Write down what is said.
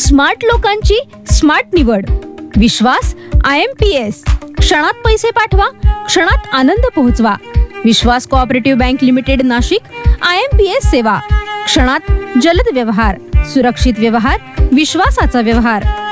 Smart लोकांची smart निवड. विश्वास IMPS. क्षणात पैसे पाठवा, क्षणात आनंद पोहोचवा. विश्वास cooperative bank limited Nashik. IMPS सेवा. क्षणात जलद व्यवहार, सुरक्षित व्यवहार, विश्वासाचा व्यवहार.